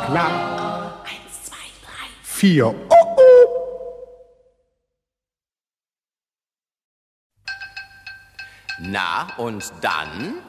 klar. 1, 2, 3, 4. Na, und dann?